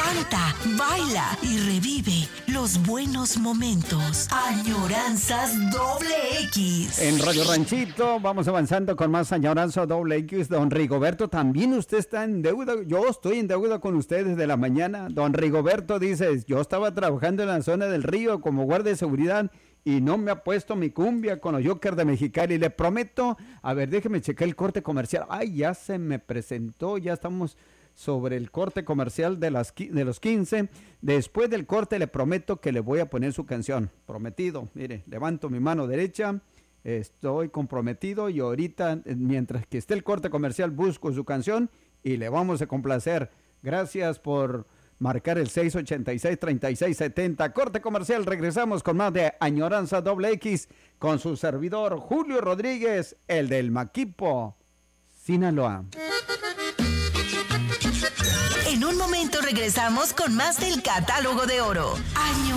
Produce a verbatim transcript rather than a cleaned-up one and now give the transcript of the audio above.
Canta, baila y revive los buenos momentos. Añoranzas doble X. En Radio Ranchito vamos avanzando con más Añoranzas doble X. Don Rigoberto, también usted está en deuda. Yo estoy en deuda con usted desde la mañana. Don Rigoberto dice, yo estaba trabajando en la zona del río como guardia de seguridad y no me ha puesto mi cumbia con los Jokers de Mexicali. Le prometo, a ver, déjeme checar el corte comercial. Ay, ya se me presentó, ya estamos sobre el corte comercial de, las, de los quince. Después del corte le prometo que le voy a poner su canción. Prometido, mire, levanto mi mano derecha, estoy comprometido y ahorita, mientras que esté el corte comercial, busco su canción y le vamos a complacer. Gracias por marcar el seis ochenta y seis, treinta y seis setenta. Corte comercial, regresamos con más de Añoranza doble X con su servidor Julio Rodríguez, el del Maquipo, Sinaloa. En un momento regresamos con más del Catálogo de Oro. Año